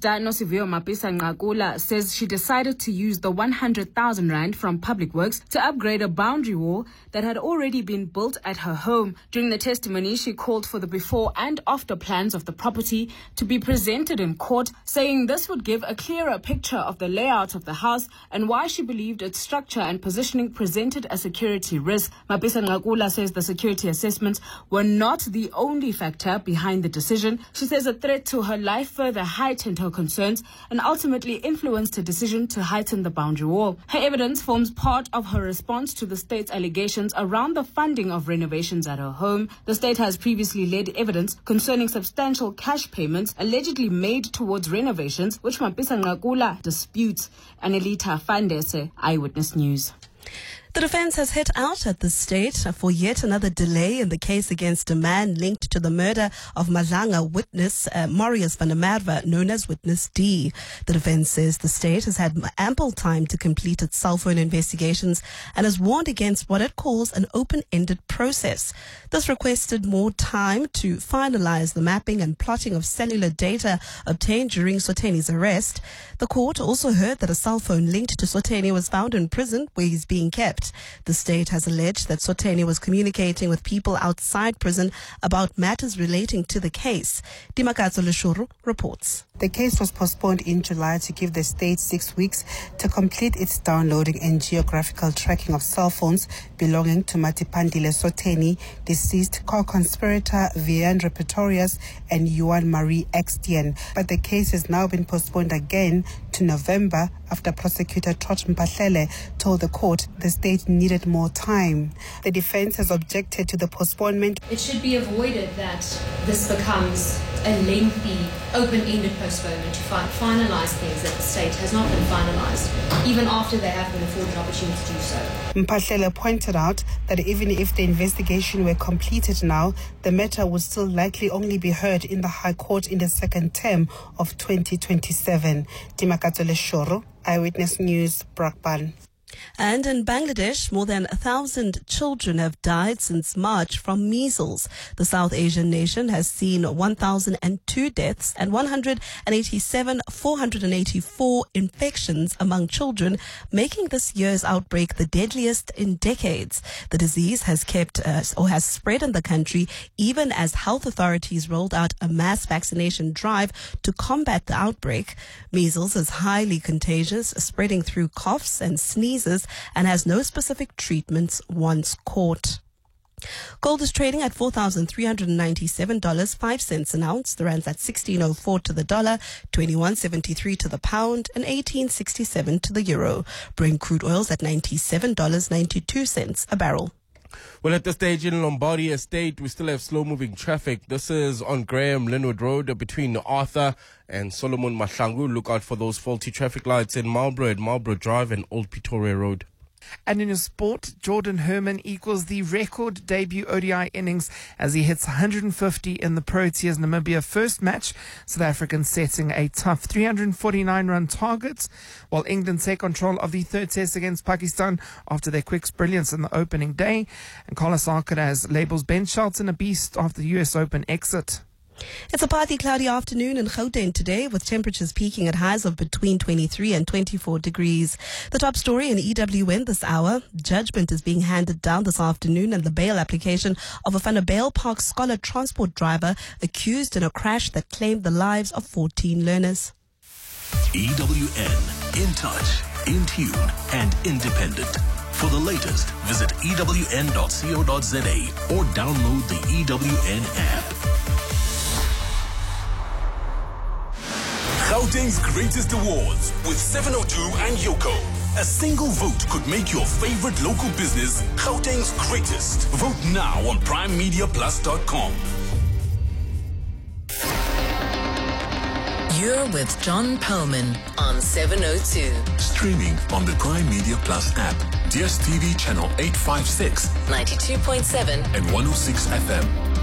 Minister Nosiviwe Mapisa-Nqakula says she decided to use the 100,000 rand from Public Works to upgrade a boundary wall that had already been built at her home. During the testimony, she called for the before and after plans of the property to be presented in court, saying this would give a clearer picture of the layout of the house and why she believed its structure and positioning presented a security risk. Mapisa-Nqakula says the security assessments were not the only factor behind the decision. She says a threat to her life further heightened her concerns and ultimately influenced her decision to heighten the boundary wall. Her evidence forms part of her response to the state's allegations around the funding of renovations at her home. The state has previously led evidence concerning substantial cash payments allegedly made towards renovations, which Mapisa-Nqakula disputes. Anelita Fandese, Eyewitness News. The defense has hit out at the state for yet another delay in the case against a man linked to the murder of Madlanga witness Marius van der Merwe, known as Witness D. The defense says the state has had ample time to complete its cell phone investigations and has warned against what it calls an open-ended process. This requested more time to finalize the mapping and plotting of cellular data obtained during Sotheni's arrest. The court also heard that a cell phone linked to Sotheni was found in prison where he's being kept. The state has alleged that Sotheni was communicating with people outside prison about matters relating to the case. Dimakatso Leshuru reports. The case was postponed in July to give the state 6 weeks to complete its downloading and geographical tracking of cell phones belonging to Matipandile Sotheni, deceased co-conspirator Viandre Pretorius and Yuan Marie Extien. But the case has now been postponed again to November after prosecutor Toch Mpahlele told the court the state needed more time. The defense has objected to the postponement. It should be avoided that this becomes a lengthy, open-ended postponement to finalise things that the state has not been finalised, even after they have been afforded an opportunity to do so. Mpahlele pointed out that even if the investigation were completed now, the matter would still likely only be heard in the High Court in the second term of 2027. Dimakatso Leshuru, Eyewitness News, Brakpan. And in Bangladesh, more than 1,000 children have died since March from measles. The South Asian nation has seen 1,002 deaths and 484 infections among children, making this year's outbreak the deadliest in decades. The disease has has spread in the country even as health authorities rolled out a mass vaccination drive to combat the outbreak. Measles is highly contagious, spreading through coughs and sneezes, and has no specific treatments once caught. Gold is trading at $4,397.05 an ounce. The rand's at 16.04 to the dollar, 21.73 to the pound, and 18.67 to the euro. Brent crude oil's at $97.92 a barrel. Well, at this stage in Lombardy Estate, we still have slow-moving traffic. This is on Graham Linwood Road between Arthur and Solomon Mahlangu. Look out for those faulty traffic lights in Marlborough at Marlborough Drive and Old Pretoria Road. And in your sport, Jordan Herman equals the record debut ODI innings as he hits 150 in the Proteas Namibia first match. South Africans setting a tough 349-run target, while England take control of the third test against Pakistan after their quick brilliance in the opening day. And Carlos Alcaraz labels Ben Shelton a beast after the US Open exit. It's a partly cloudy afternoon in Gauteng today, with temperatures peaking at highs of between 23 and 24 degrees. The top story in EWN this hour: judgment is being handed down this afternoon in the bail application of a Vanderbijl Park scholar transport driver accused in a crash that claimed the lives of 14 learners. EWN, in touch, in tune, and independent. For the latest, visit ewn.co.za or download the EWN app. Gauteng's greatest awards with 702 and Yoko. A single vote could make your favorite local business Gauteng's greatest. Vote now on primemediaplus.com. You're with John Perlman on 702. Streaming on the Prime Media Plus app. DSTV channel 856, 92.7 and 106 FM.